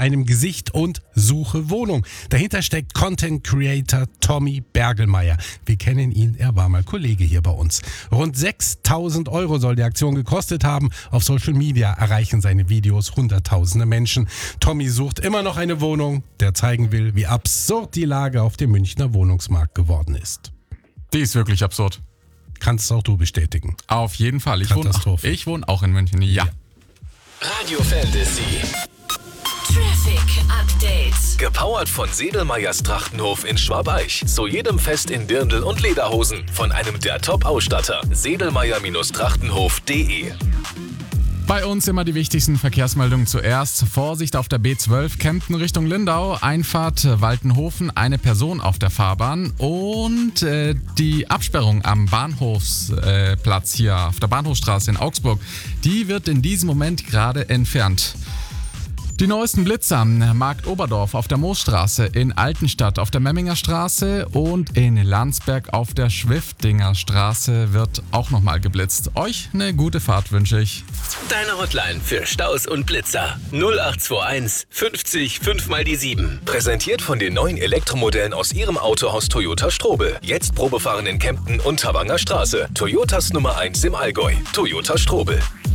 einem Gesicht und suche Wohnung. Dahinter steckt Content Creator Tommy Bergelmeier. Wir kennen ihn, er war mal Kollege hier bei uns. Rund 6.000 € soll die Aktion gekostet haben. Auf Social Media erreichen seine Videos hunderttausende Menschen. Tommy sucht immer noch eine Wohnung, der zeigen will, wie absurd die Lage auf dem Münchner Wohnungsmarkt geworden ist. Die ist wirklich absurd. Kannst auch du bestätigen. Auf jeden Fall. Ich wohne auch in München, ja. Radio Fantasy. Traffic Update. Gepowert von Sedelmeyers Trachtenhof in Schwabeich. Zu jedem Fest in Dirndl und Lederhosen. Von einem der Top-Ausstatter. Sedelmeyer-Trachtenhof.de. Bei uns immer die wichtigsten Verkehrsmeldungen zuerst. Vorsicht auf der B12 Kempten Richtung Lindau, Einfahrt Waltenhofen, eine Person auf der Fahrbahn und die Absperrung am Bahnhofsplatz hier auf der Bahnhofstraße in Augsburg, die wird in diesem Moment gerade entfernt. Die neuesten Blitzer, Markt Oberdorf auf der Moosstraße, in Altenstadt auf der Memminger Straße und in Landsberg auf der Schwiftinger Straße wird auch nochmal geblitzt. Euch eine gute Fahrt wünsche ich. Deine Hotline für Staus und Blitzer. 0821 50 5 mal die 7. Präsentiert von den neuen Elektromodellen aus Ihrem Autohaus Toyota Strobel. Jetzt Probefahren in Kempten und Thabanger Straße. Toyotas Nummer 1 im Allgäu. Toyota Strobel.